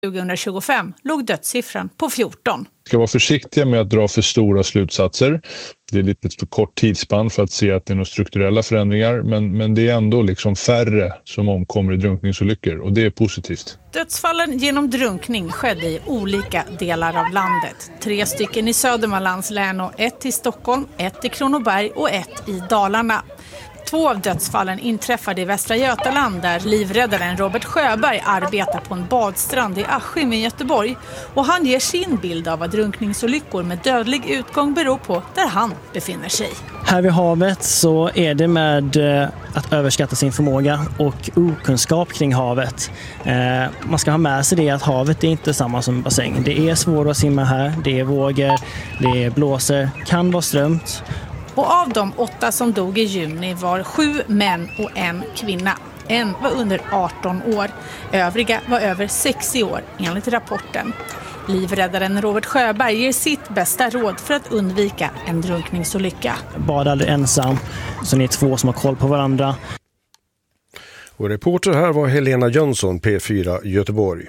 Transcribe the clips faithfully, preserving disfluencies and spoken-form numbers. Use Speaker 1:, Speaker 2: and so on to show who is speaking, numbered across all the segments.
Speaker 1: tjugohundratjugofem låg dödssiffran på fjorton.
Speaker 2: Vi ska vara försiktiga med att dra för stora slutsatser. Det är lite för kort tidsspann för att se att det är några strukturella förändringar. Men, men det är ändå liksom färre som omkommer i drunkningsolyckor och det är positivt.
Speaker 1: Dödsfallen genom drunkning skedde i olika delar av landet. Tre stycken i Södermanlands län och ett i Stockholm, ett i Kronoberg och ett i Dalarna. Två av dödsfallen inträffade i Västra Götaland där livräddaren Robert Sjöberg arbetar på en badstrand i Askim i Göteborg. Och han ger sin bild av vad drunkningsolyckor med dödlig utgång beror på där han befinner sig.
Speaker 3: Här vid havet så är det med att överskatta sin förmåga och okunskap kring havet. Man ska ha med sig det att havet är inte samma som bassäng. Det är svårt att simma här, det är vågor, det är blåser, kan vara strömt.
Speaker 1: Och av de åtta som dog i juni var sju män och en kvinna. En var under arton år. Övriga var över sextio år enligt rapporten. Livräddaren Robert Sjöberg ger sitt bästa råd för att undvika en drunkningsolycka.
Speaker 3: Bada aldrig ensam, så ni är två som har koll på varandra.
Speaker 4: Och reporter här var Helena Jönsson, P fyra Göteborg.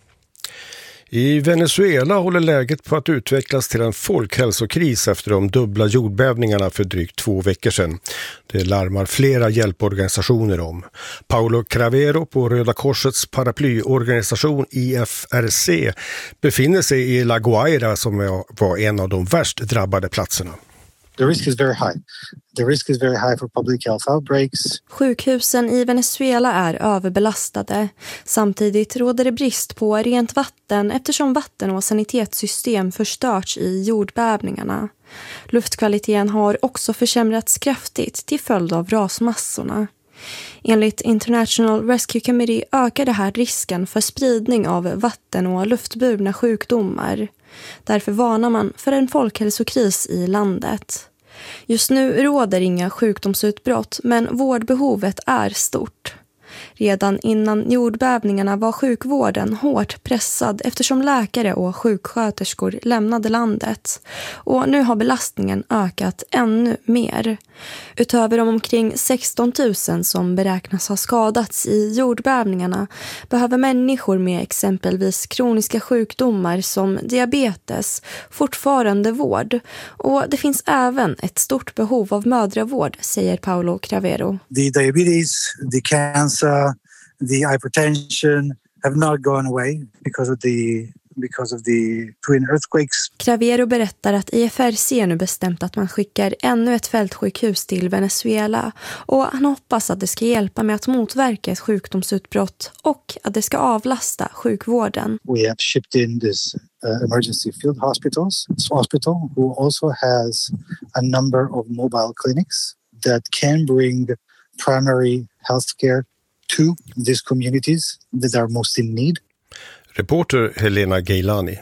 Speaker 4: I Venezuela håller läget på att utvecklas till en folkhälsokris efter de dubbla jordbävningarna för drygt två veckor sedan. Det larmar flera hjälporganisationer om. Paulo Cravero på Röda Korsets paraplyorganisation I F R C befinner sig i La Guaira som var en av de värst drabbade platserna.
Speaker 5: The risk is very high. The risk is very high for public health outbreaks.
Speaker 6: Sjukhusen i Venezuela är överbelastade. Samtidigt råder det brist på rent vatten eftersom vatten- och sanitetssystem förstörts i jordbävningarna. Luftkvaliteten har också försämrats kraftigt till följd av rasmassorna. Enligt International Rescue Committee ökar det här risken för spridning av vatten- och luftburna sjukdomar. Därför varnar man för en folkhälsokris i landet. Just nu råder inga sjukdomsutbrott, men vårdbehovet är stort. Redan innan jordbävningarna var sjukvården hårt pressad eftersom läkare och sjuksköterskor lämnade landet. Och nu har belastningen ökat ännu mer. Utöver de omkring sexton tusen som beräknas ha skadats i jordbävningarna behöver människor med exempelvis kroniska sjukdomar som diabetes fortfarande vård. Och det finns även ett stort behov av mödravård, säger Paulo Cravero.
Speaker 5: The diabetes, the cancer, the hypertension have not gone away because of the because of the twin earthquakes.
Speaker 6: Cravero berättar att I F R C nu bestämt att man skickar ännu ett fältsjukhus till Venezuela och han hoppas att det ska hjälpa med att motverka ett sjukdomsutbrott och att det ska avlasta sjukvården.
Speaker 5: We have shipped in this uh, emergency field hospitals, hospital who also has a number of mobile clinics that can bring primary healthcare to these communities that are most in need.
Speaker 4: Reporter Helena Geilani.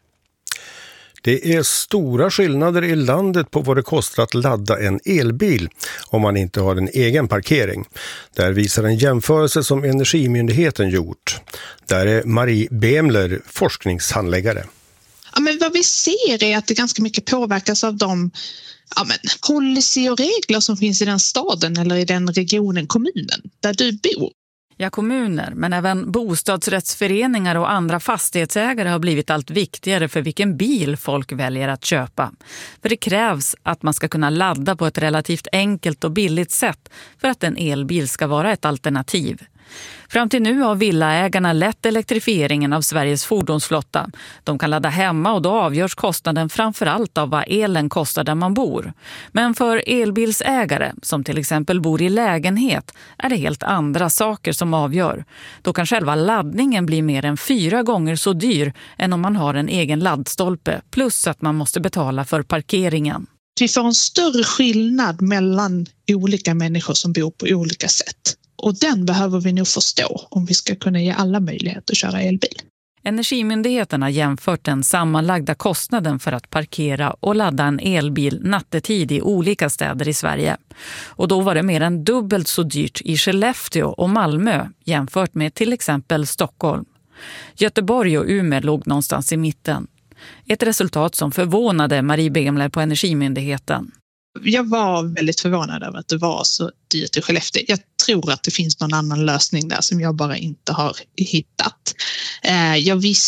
Speaker 4: Det är stora skillnader i landet på vad det kostar att ladda en elbil om man inte har en egen parkering. Där visar en jämförelse som Energimyndigheten gjort. Där är Marie Bemler forskningshandläggare.
Speaker 7: Ja, men vad vi ser är att det ganska mycket påverkas av de ja, men, policy och regler som finns i den staden eller i den regionen, kommunen, där du bor.
Speaker 8: Ja, kommuner, men även bostadsrättsföreningar och andra fastighetsägare har blivit allt viktigare för vilken bil folk väljer att köpa. För det krävs att man ska kunna ladda på ett relativt enkelt och billigt sätt för att en elbil ska vara ett alternativ. Fram till nu har villaägarna lett elektrifieringen av Sveriges fordonsflotta. De kan ladda hemma och då avgörs kostnaden framförallt av vad elen kostar där man bor. Men för elbilsägare, som till exempel bor i lägenhet, är det helt andra saker som avgör. Då kan själva laddningen bli mer än fyra gånger så dyr än om man har en egen laddstolpe, plus att man måste betala för parkeringen.
Speaker 7: Vi får en större skillnad mellan olika människor som bor på olika sätt. Och den behöver vi nog förstå om vi ska kunna ge alla möjlighet att köra elbil.
Speaker 8: Energimyndigheten har jämfört den sammanlagda kostnaden för att parkera och ladda en elbil nattetid i olika städer i Sverige. Och då var det mer än dubbelt så dyrt i Skellefteå och Malmö jämfört med till exempel Stockholm. Göteborg och Umeå låg någonstans i mitten. Ett resultat som förvånade Marie Bemler på Energimyndigheten.
Speaker 7: Jag var väldigt förvånad över att det var så dyrt i Skellefteå. Jag tror att det finns någon annan lösning där som jag bara inte har hittat. Jag visste